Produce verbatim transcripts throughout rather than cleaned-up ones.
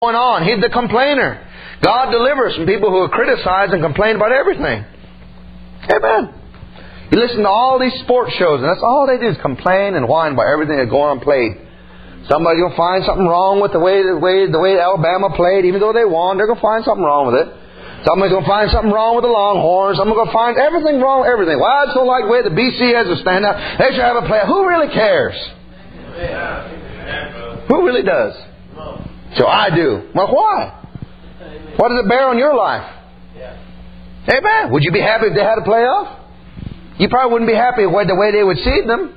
going on. He's the complainer. God delivers from people who criticize and complain about everything. Amen. You listen to all these sports shows, and that's all they do is complain and whine about everything that's going on played. Somebody's going to find something wrong with the way the way the way Alabama played, even though they won. They're going to find something wrong with it. Somebody's going to find something wrong with the Longhorns. Somebody's going to find everything wrong with everything. Well, I just don't like the way the B C has to stand out. They should have a player. Who really cares? Who really does? So I do. Well, why? What does it bear on your life? Amen. Would you be happy if they had a playoff? You probably wouldn't be happy with the way they would seed them.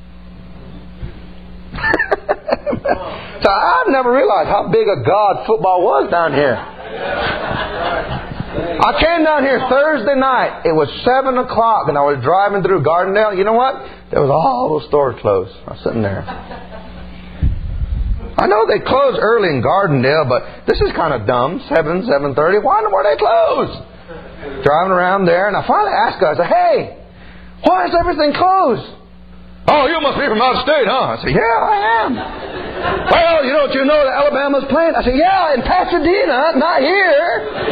So I've never realized how big a God football was down here. I came down here Thursday night. It was seven o'clock and I was driving through Gardendale. You know what? There was all those stores closed. I was sitting there. I know they closed early in Gardendale, but this is kind of dumb. seven, seven thirty. Why were they closed? Driving around there, and I finally asked her, I said, hey, why is everything closed? Oh, you must be from out of state, huh? I said, yeah, I am. Well, you don't you know that Alabama's playing? I said, yeah, in Pasadena, not here.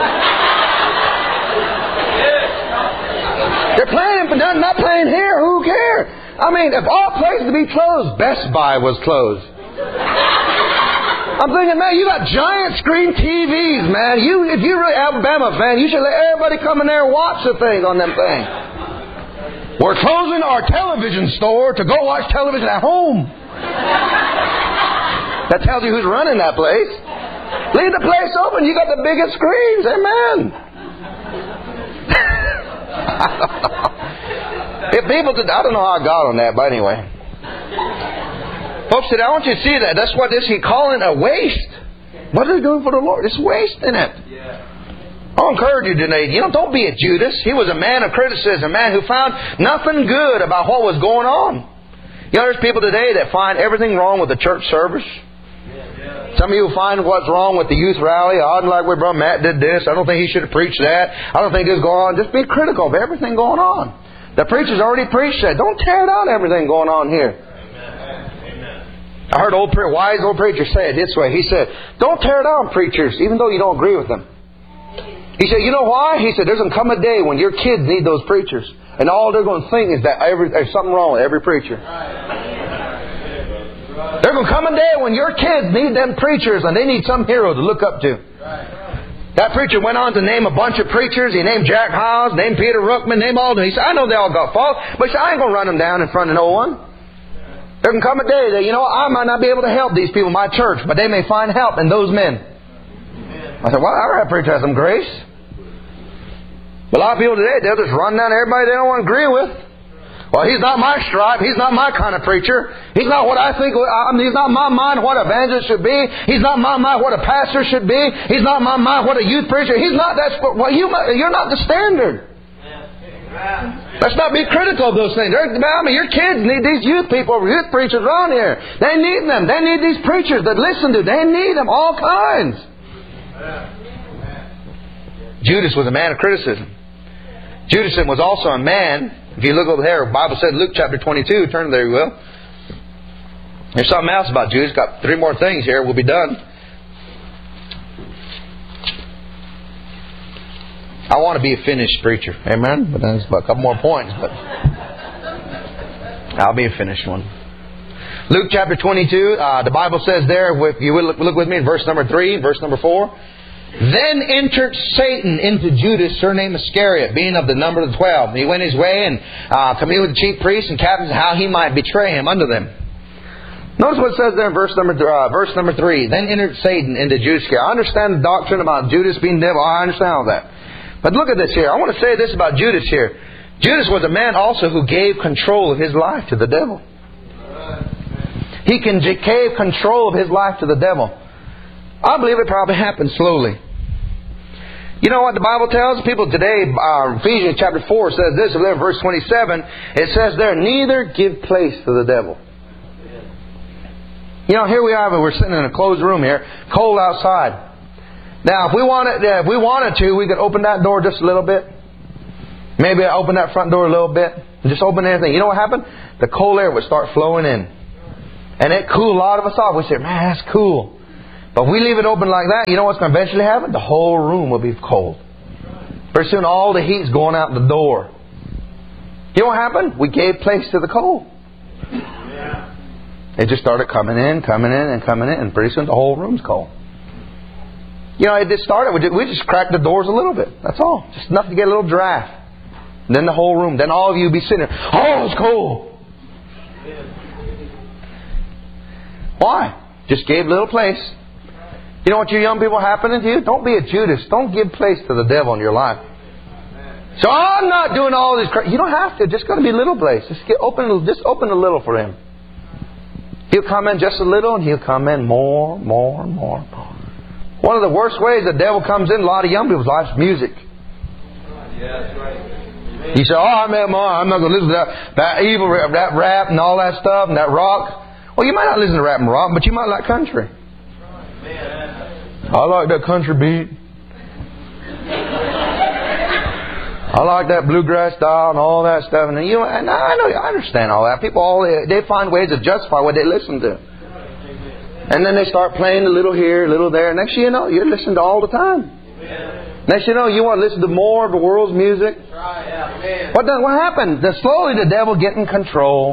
They're playing, but not playing here. Who cares? I mean, if all places to be closed, Best Buy was closed. I'm thinking, man, you got giant screen T Vs, man. You, if you're really Alabama fan, you should let everybody come in there and watch the thing on them things. We're closing our television store to go watch television at home. That tells you who's running that place. Leave the place open. You got the biggest screens. Amen. If people could, I don't know how I got on that, but anyway. Folks, today I want you to see that. That's what this he's calling a waste. What are they doing for the Lord? It's waste in it. I'll encourage you today. You know, don't be a Judas. He was a man of criticism, a man who found nothing good about what was going on. You know, there's people today that find everything wrong with the church service. Some of you will find what's wrong with the youth rally. I don't like where Brother Matt did this. I don't think he should have preached that. I don't think this going on. Just be critical of everything going on. The preacher's already preached that. Don't tear down everything going on here. I heard old wise old preacher say it this way. He said, don't tear down preachers, even though you don't agree with them. He said, you know why? He said, there's going to come a day when your kids need those preachers. And all they're going to think is that every, there's something wrong with every preacher. There's going to come a day when your kids need them preachers and they need some hero to look up to. That preacher went on to name a bunch of preachers. He named Jack Howes, named Peter Ruckman, named all of them. He said, I know they all got faults, but he said, I ain't going to run them down in front of no one. There can come a day that, you know, I might not be able to help these people in my church, but they may find help in those men. I said, well, I have preacher has some grace. But a lot of people today, they'll just run down everybody they don't want to agree with. Well, he's not my stripe. He's not my kind of preacher. He's not what I think. I mean, he's not my mind what an evangelist should be. He's not my mind what a pastor should be. He's not my mind what a youth preacher. He's not. That's well, you. You're not the standard. Let's not be critical of those things. I mean, your kids need these youth people, youth preachers around here. They need them. They need these preachers that listen to. They need them, all kinds. Judas was a man of criticism. Judas was also a man. If you look over there, the Bible said Luke chapter twenty-two. Turn there, you will. There's something else about Judas. Got three more things here. We'll be done. I want to be a finished preacher. Amen? But there's a couple more points. But I'll be a finished one. Luke chapter twenty-two. Uh, the Bible says there, if you will look, look with me in verse number three, verse number four. Then entered Satan into Judas, surnamed Iscariot, being of the number of the twelve. And he went his way and uh, communed with the chief priests and captains how he might betray him unto them. Notice what it says there in verse number uh, verse number three. Then entered Satan into Judas. I understand the doctrine about Judas being devil. I understand all that. But look at this here. I want to say this about Judas here. Judas was a man also who gave control of his life to the devil. He can gave control of his life to the devil. I believe it probably happened slowly. You know what the Bible tells people today? Uh, Ephesians chapter four says this, verse twenty-seven. It says there, neither give place to the devil. You know, here we are. We're sitting in a closed room here, cold outside. Now, if we wanted, if we wanted to, we could open that door just a little bit. Maybe open that front door a little bit. And just open anything. You know what happened? The cold air would start flowing in. And it cooled a lot of us off. We said, man, that's cool. But if we leave it open like that, you know what's going to eventually happen? The whole room will be cold. Pretty soon all the heat's going out the door. You know what happened? We gave place to the cold. It just started coming in, coming in, and coming in. And pretty soon the whole room's cold. You know, it just started. We just, we just cracked the doors a little bit. That's all. Just enough to get a little draft. And then the whole room. Then all of you will be sitting there. Oh, it's cold. Why? Just gave little place. You know what, you young people, happening to you? Don't be a Judas. Don't give place to the devil in your life. So I'm not doing all this crap. You don't have to. Just got to be little place. Just get open. Just open a little for Him. He'll come in just a little, and He'll come in more, more, more, more. One of the worst ways the devil comes in a lot of young people's lives is music. Yeah, that's right. You say, "Oh, man, I'm not going to listen to that, that evil, that rap and all that stuff and that rock." Well, you might not listen to rap and rock, but you might like country. I like that country beat. I like that bluegrass style and all that stuff. And you know, and I know, I understand all that. People, all they, they find ways to justify what they listen to. And then they start playing a little here, a little there. Next thing you know, you're listening to all the time. Next thing you know, you want to listen to more of the world's music. What done, what happened? The, slowly the devil get in control.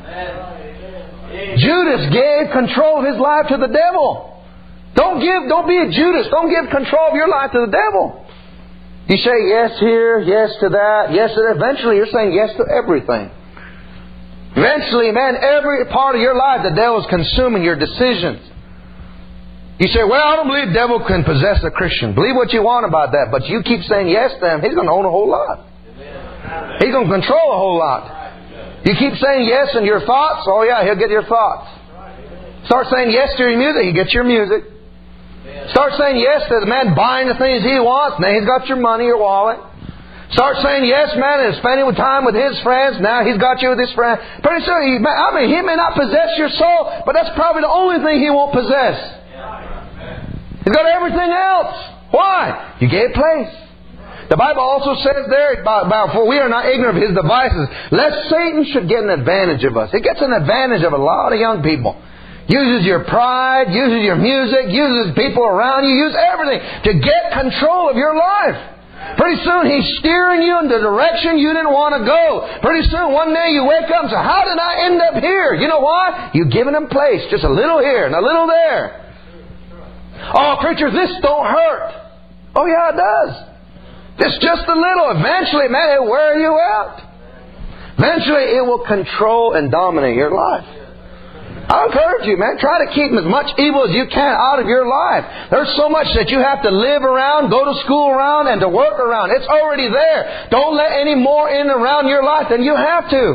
Judas gave control of his life to the devil. Don't give, don't be a Judas. Don't give control of your life to the devil. You say yes here, yes to that, yes to that. Eventually you're saying yes to everything. Eventually, man, every part of your life the devil is consuming your decisions. You say, well, I don't believe the devil can possess a Christian. Believe what you want about that, but you keep saying yes to him, he's going to own a whole lot. He's going to control a whole lot. You keep saying yes in your thoughts, oh yeah, he'll get your thoughts. Start saying yes to your music, he gets your music. Start saying yes to the man buying the things he wants. Now he's got your money, your wallet. Start saying yes, man, and spending time with his friends. Now he's got you with his friends. Pretty soon, he, I mean, he may not possess your soul, but that's probably the only thing he won't possess. He's got everything else. Why? You gave place. The Bible also says there about, about for we are not ignorant of his devices, lest Satan should get an advantage of us. He gets an advantage of a lot of young people. Uses your pride, uses your music, uses people around you, uses everything to get control of your life. Pretty soon he's steering you in the direction you didn't want to go. Pretty soon one day you wake up and say, how did I end up here? You know why? You've given him place. Just a little here and a little there. Oh, preacher, this don't hurt. Oh yeah, it does. It's just a little. Eventually, man, it'll wear you out. Eventually it will control and dominate your life. I encourage you, man, try to keep as much evil as you can out of your life. There's so much that you have to live around, go to school around, and to work around. It's already there. Don't let any more in around your life than you have to.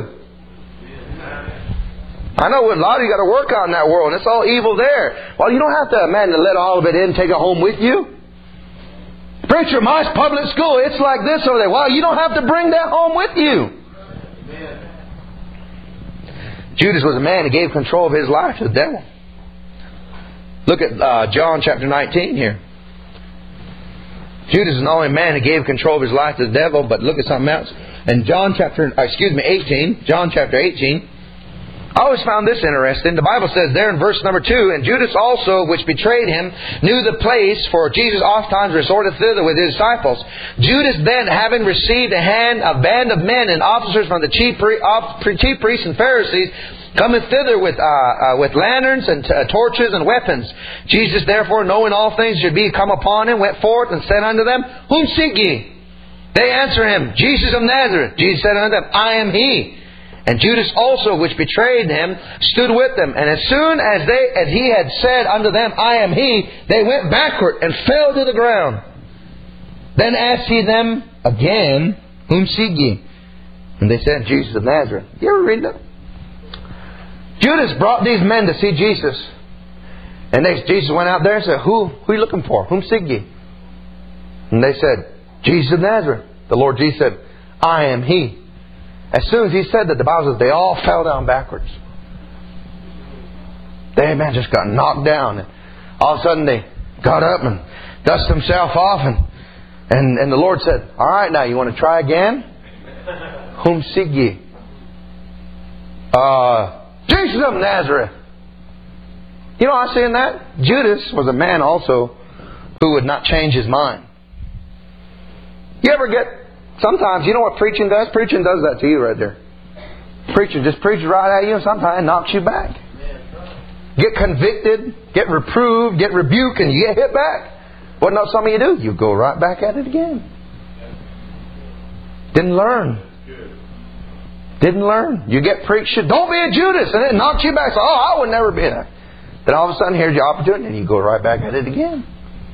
I know a lot of you got to work out in that world, and it's all evil there. Well, you don't have to, man, to let all of it in, take it home with you. Preacher, my public school, it's like this over there. Well, you don't have to bring that home with you. Judas was a man who gave control of his life to the devil. Look at uh, John chapter nineteen here. Judas is not only a man who gave control of his life to the devil, but look at something else. In John chapter, excuse me, eighteen, John chapter eighteen, I always found this interesting. The Bible says there in verse number two, and Judas also, which betrayed him, knew the place, for Jesus oftentimes resorted thither with his disciples. Judas then, having received a hand, a band of men and officers from the chief, pri- chief priests and Pharisees, cometh thither with uh, uh, with lanterns and uh, torches and weapons. Jesus, therefore, knowing all things should be come upon him, went forth and said unto them, Whom seek ye? They answer him, Jesus of Nazareth. Jesus said unto them, I am he. And Judas also, which betrayed him, stood with them. And as soon as they, as he had said unto them, I am he, they went backward and fell to the ground. Then asked he them again, Whom seek ye? And they said, Jesus of Nazareth. You ever read that? Judas brought these men to see Jesus. And they, Jesus went out there and said, Who, who are you looking for? Whom seek ye? And they said, Jesus of Nazareth. The Lord Jesus said, I am he. As soon as he said that, the Bible says they all fell down backwards. They, man, just got knocked down. And all of a sudden they got up and dusted themselves off. And, and, and the Lord said, all right, now you want to try again? Whom seek ye? Uh, Jesus of Nazareth. You know, I see in that Judas was a man also who would not change his mind. You ever get, sometimes, you know what preaching does? Preaching does that to you right there. Preaching just preaches right at you and sometimes it knocks you back. Get convicted, get reproved, get rebuked, and you get hit back. What not some of you do? You go right back at it again. Didn't learn. Didn't learn. You get preached, don't be a Judas, and it knocks you back. So, oh, I would never be that. Then all of a sudden, here's your opportunity, and you go right back at it again.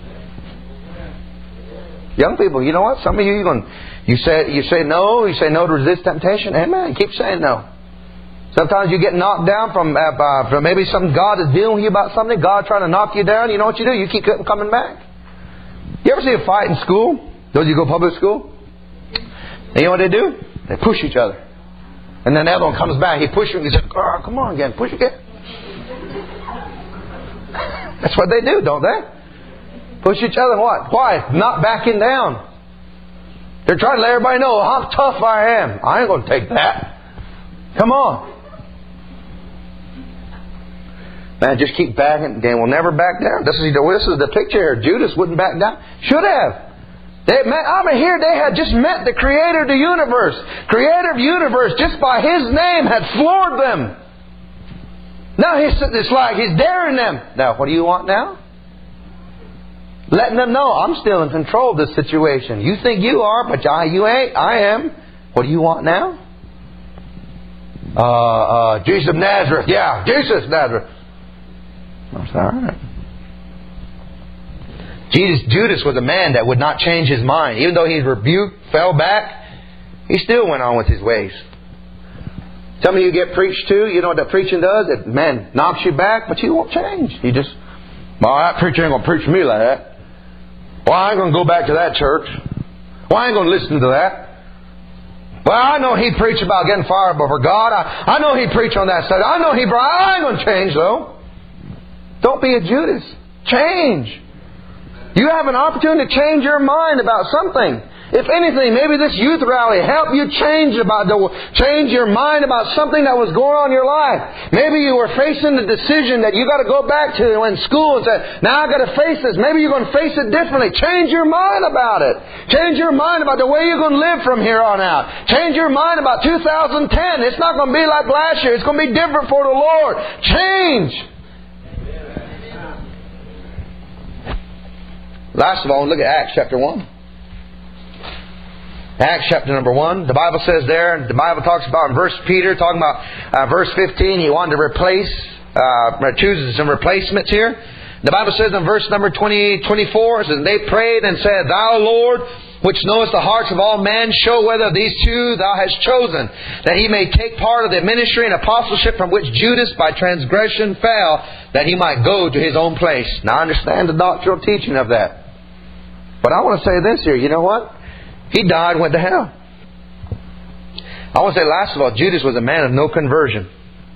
Young people, you know what? Some of you, you're going, you say, you say no, you say no to resist temptation. Amen. Keep saying no. Sometimes you get knocked down from, uh, from maybe some God is dealing with you about something. God trying to knock you down. You know what you do? You keep coming back. You ever see a fight in school? Those of you go public school? And you know what they do? They push each other. And then the other one comes back. He pushes him. He says, oh, come on again. Push again. That's what they do, don't they? Push each other what? Why? Not backing down. They're trying to let everybody know how tough I am. I ain't going to take that. Come on. Man, just keep backing. They will never back down. This is, this is the picture here. Judas wouldn't back down. Should have. They met, I mean, here they had just met the Creator of the universe. Creator of the universe, just by His name, had floored them. Now he's it's like He's daring them. Now, what do you want now? Letting them know, I'm still in control of this situation. You think you are, but I, you ain't. I am. What do you want now? Uh, uh, Jesus of Nazareth. Yeah, Jesus of Nazareth. That's all right. Jesus, Judas was a man that would not change his mind. Even though he rebuked, fell back, he still went on with his ways. Some of you get preached to. You know what that preaching does? It, man, knocks you back, but you won't change. You just, well, that preacher ain't going to preach to me like that. Well, I ain't going to go back to that church. Well, I ain't going to listen to that. Well, I know he preached about getting fired before God. I, I know he preached on that side. I know he brought... I ain't going to change, though. Don't be a Judas. Change. You have an opportunity to change your mind about something. If anything, maybe this youth rally helped you change about the, change your mind about something that was going on in your life. Maybe you were facing the decision that you got to go back to in school and say, now I got to face this. Maybe you're going to face it differently. Change your mind about it. Change your mind about the way you're going to live from here on out. Change your mind about two thousand ten. It's not going to be like last year. It's going to be different for the Lord. Change. Last of all, look at Acts chapter one. Acts chapter number one. The Bible says there, the Bible talks about in verse Peter, talking about uh, verse fifteen, he wanted to replace, uh, chooses some replacements here. The Bible says in verse number twenty, twenty-four, it says, they prayed and said, Thou, Lord, which knowest the hearts of all men, show whether these two Thou hast chosen, that he may take part of the ministry and apostleship from which Judas by transgression fell, that he might go to his own place. Now I understand the doctrinal teaching of that. But I want to say this here, you know what? He died, went to hell. I want to say last of all, Judas was a man of no conversion.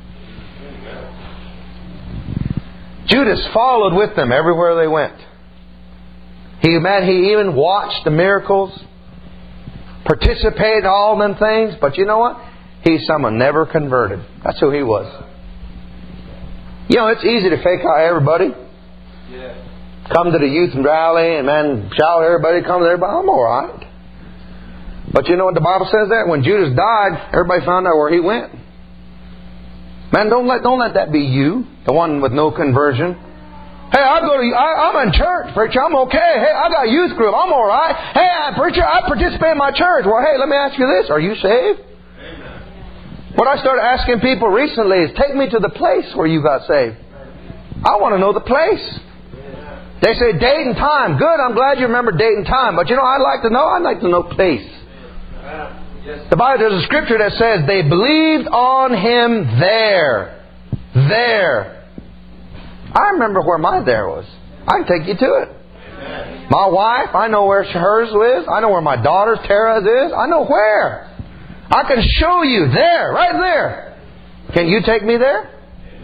Judas followed with them everywhere they went. He, man, he even watched the miracles, participated in all them things. But you know what? He's someone never converted. That's who he was. You know, it's easy to fake out everybody. Yeah. Come to the youth rally and man, shout everybody, come to everybody. I'm all right. But you know what the Bible says there? When Judas died, everybody found out where he went. Man, don't let don't let that be you, the one with no conversion. Hey, I go to I, I'm in church, preacher. I'm okay. Hey, I got a youth group. I'm all right. Hey, I, preacher, I participate in my church. Well, hey, let me ask you this: are you saved? Amen. What I started asking people recently is, take me to the place where you got saved. I want to know the place. They say date and time. Good. I'm glad you remember date and time. But you know, I'd like to know. I'd like to know place. The Bible, there's a scripture that says they believed on Him there. There. I remember where my there was. I can take you to it. Amen. My wife, I know where hers is. I know where my daughter's, Tara's is. I know where. I can show you there, right there. Can you take me there?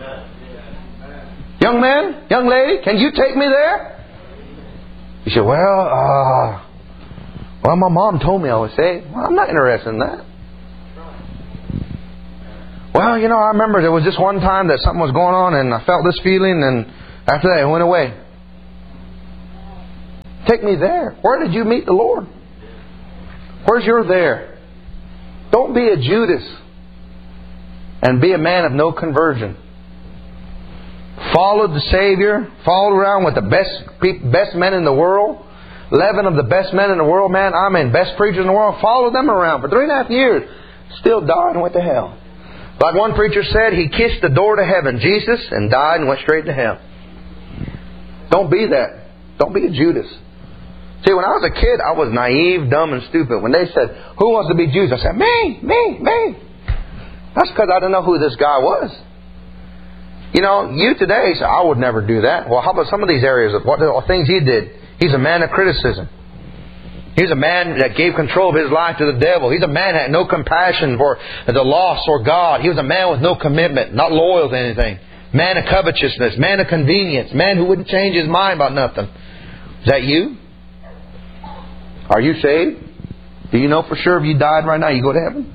Amen. Young man, young lady, can you take me there? You say, well, uh... Well, my mom told me I was saved. Well, I'm not interested in that. Well, Well, you know, I remember there was just one time that something was going on and I felt this feeling, and after that it went away. Take me there. Where did you meet the Lord? Where's your there? Don't be a Judas and be a man of no conversion. Followed the Savior, followed around with the best best men in the world. Eleven of the best men in the world, man, I mean best preachers in the world, followed them around for three and a half years. Still died and went to hell. Like one preacher said, he kissed the door to heaven, Jesus, and died and went straight to hell. Don't be that. Don't be a Judas. See, when I was a kid, I was naive, dumb, and stupid. When they said, who wants to be Judas? I said, me, me, me. That's because I didn't know who this guy was. You know, you today say, I would never do that. Well, how about some of these areas of what the things he did? He's a man of criticism. He's a man that gave control of his life to the devil. He's a man that had no compassion for the lost or God. He was a man with no commitment, not loyal to anything. Man of covetousness, man of convenience, man who wouldn't change his mind about nothing. Is that you? Are you saved? Do you know for sure if you died right now, you go to heaven?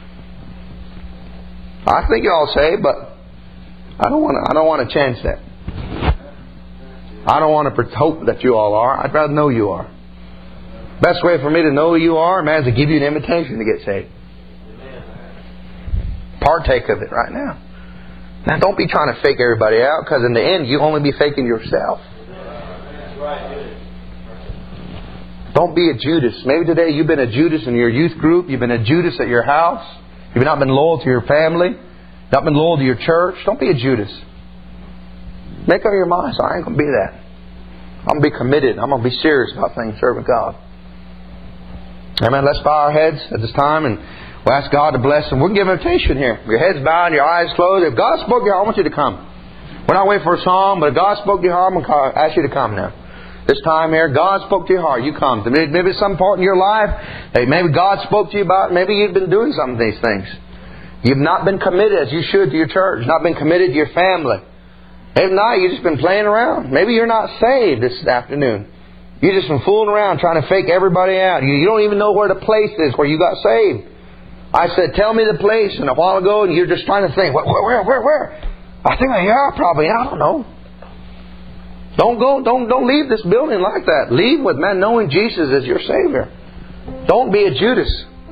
I think you're all saved, but I don't want to. I don't want to chance that. I don't want to hope that you all are. I'd rather know you are. Best way for me to know who you are, man, is to give you an invitation to get saved. Partake of it right now. Now, don't be trying to fake everybody out, because in the end, you only be faking yourself. Don't be a Judas. Maybe today you've been a Judas in your youth group. You've been a Judas at your house. You've not been loyal to your family. Not been loyal to your church. Don't be a Judas. Make up your mind. So I ain't going to be that. I'm going to be committed. I'm going to be serious about things serving God. Amen. Let's bow our heads at this time and we'll ask God to bless them. We'll give an invitation here. Your heads bowed, your eyes closed. If God spoke to you, I want you to come. We're not waiting for a song, but if God spoke to your heart, I'm going to ask you to come now. This time here, God spoke to your heart. You come. Maybe some part in your life that maybe God spoke to you about. Maybe you've been doing some of these things. You've not been committed as you should to your church. Not been committed to your family. Maybe not. You've just been playing around. Maybe you're not saved this afternoon. You've just been fooling around trying to fake everybody out. You, you don't even know where the place is where you got saved. I said, tell me the place, and a while ago, and you're just trying to think, where, where, where, where? I think, yeah, probably, I don't know. Don't go, don't, don't leave this building like that. Leave with, man, knowing Jesus as your Savior. Don't be a Judas.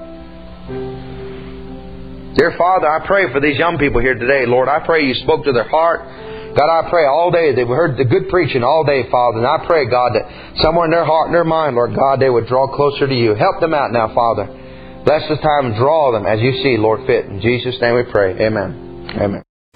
Dear Father, I pray for these young people here today. Lord, I pray you spoke to their heart. God, I pray all day they've heard the good preaching all day, Father. And I pray, God, that somewhere in their heart and their mind, Lord God, they would draw closer to you. Help them out now, Father. Bless this time and draw them as you see, Lord, fit. In Jesus' name we pray. Amen. Amen.